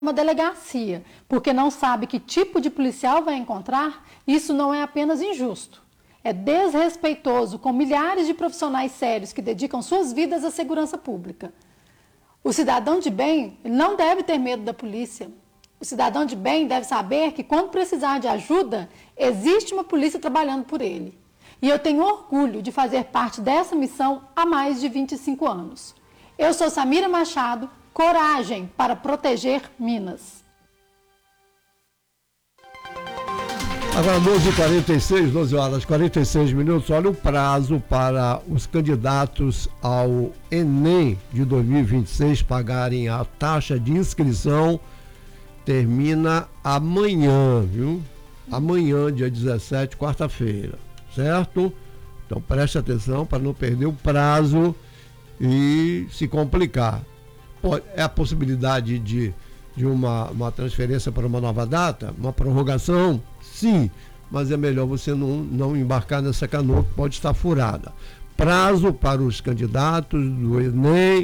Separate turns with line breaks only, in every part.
uma delegacia, porque não sabe que tipo de policial vai encontrar, isso não é apenas injusto. É desrespeitoso com milhares de profissionais sérios que dedicam suas vidas à segurança pública. O cidadão de bem não deve ter medo da polícia. O cidadão de bem deve saber que, quando precisar de ajuda, existe uma polícia trabalhando por ele. E eu tenho orgulho de fazer parte dessa missão há mais de 25 anos. Eu sou Samira Machado, coragem para proteger Minas.
Agora 12h46, 12 horas 46 minutos. Olha o prazo para os candidatos ao Enem de 2026 pagarem a taxa de inscrição. Termina amanhã, viu? Amanhã, dia 17, quarta-feira, certo? Então preste atenção para não perder o prazo e se complicar. É a possibilidade de uma transferência para uma nova data, uma prorrogação? Sim, mas é melhor você não embarcar nessa canoa que pode estar furada. Prazo para os candidatos do Enem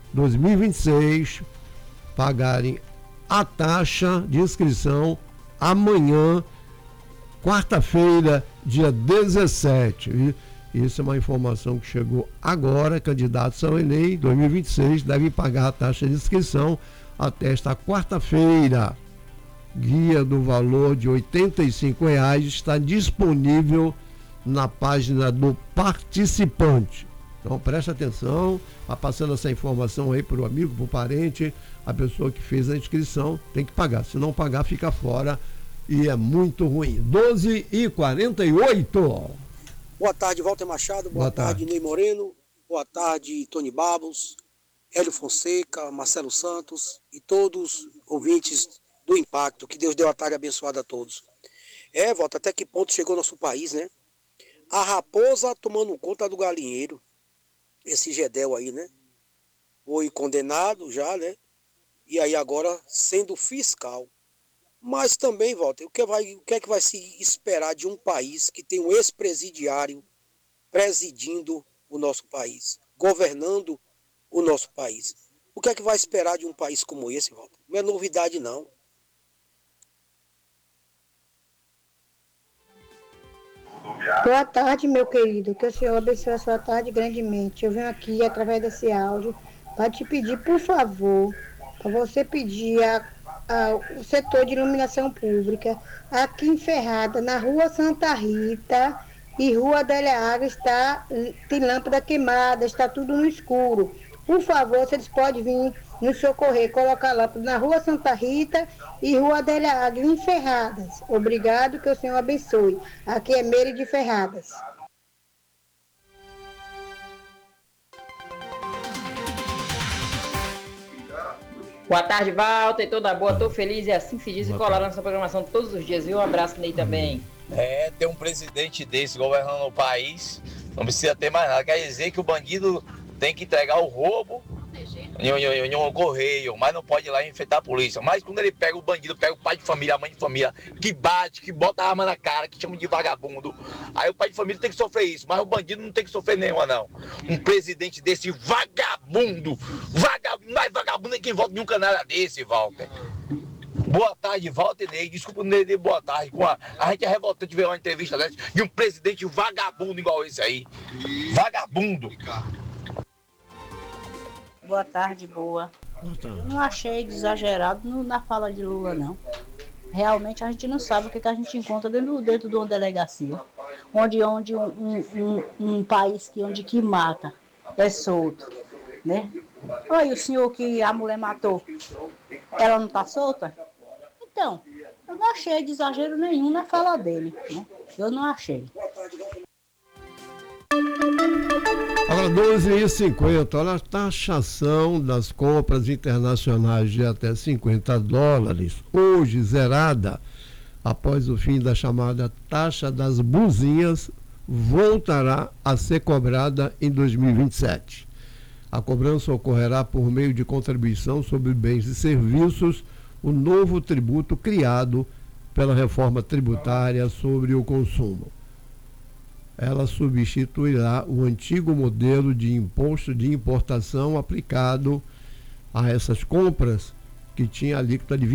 2026 pagarem a taxa de inscrição amanhã, quarta-feira, dia 17. Isso é uma informação que chegou agora. Candidatos ao Enem 2026 devem pagar a taxa de inscrição até esta quarta-feira. Guia do valor de R$ 85,00 está disponível na página do participante. Então preste atenção, vai passando essa informação aí para o amigo, para o parente. A pessoa que fez a inscrição tem que pagar, se não pagar fica fora e é muito ruim. 12h48.
Boa tarde, Walter Machado. Boa tarde, Ney Moreno. Boa tarde, Tony Babos, Hélio Fonseca, Marcelo Santos e todos ouvintes do Impacto. Que Deus dê uma tarde abençoada a todos. Walter, até que ponto chegou nosso país, né? A raposa tomando conta do galinheiro. Esse Gedel aí, né? Foi condenado já, né? E aí agora sendo fiscal. Mas também, Walter, o que é que vai se esperar de um país que tem um ex-presidiário presidindo o nosso país, governando o nosso país? O que é que vai esperar de um país como esse, Walter? Não é novidade, não.
Boa tarde, meu querido. Que o Senhor abençoe a sua tarde grandemente. Eu venho aqui, através desse áudio, para te pedir, por favor, para você pedir o setor de iluminação pública aqui em Ferrada, na Rua Santa Rita e Rua Adélia Águia, tem lâmpada queimada, está tudo no escuro. Por favor, vocês podem vir nos socorrer, colocar lâmpada na Rua Santa Rita e Rua Adélia Águia, em Ferradas. Obrigado, que o Senhor abençoe. Aqui é Meire de Ferradas.
Boa tarde, Walter, toda boa, tô feliz e assim se diz e colar nossa programação todos os dias, viu? Um abraço Ney também.
Ter um presidente desse governando o país, não precisa ter mais nada, quer dizer que o bandido tem que entregar o roubo em um correio, mas não pode ir lá e enfrentar a polícia. Mas quando ele pega o bandido, pega o pai de família, a mãe de família, que bate, que bota a arma na cara, que chama de vagabundo, aí o pai de família tem que sofrer isso, mas o bandido não tem que sofrer nenhuma, não. Um presidente desse vagabundo, mais vagabundo é quem vota em um canalha desse, Walter. Boa tarde, Walter Ney. Desculpa, Ney, boa tarde. A gente é revoltante ver uma entrevista dessa de um presidente vagabundo igual esse aí. Vagabundo.
Boa tarde, boa. Não achei exagerado na fala de Lula, não. Realmente a gente não sabe o que a gente encontra dentro de uma delegacia. Onde um país onde mata é solto, né? Olha, o senhor que a mulher matou, ela não está solta? Então, eu não achei de exagero nenhum na fala dele, né? Eu não achei.
Agora 12h50, olha a taxação das compras internacionais de até $50, hoje zerada, após o fim da chamada taxa das buzinhas, voltará a ser cobrada em 2027. A cobrança ocorrerá por meio de contribuição sobre bens e serviços, o novo tributo criado pela reforma tributária sobre o consumo. Ela substituirá o antigo modelo de imposto de importação aplicado a essas compras que tinha alíquota de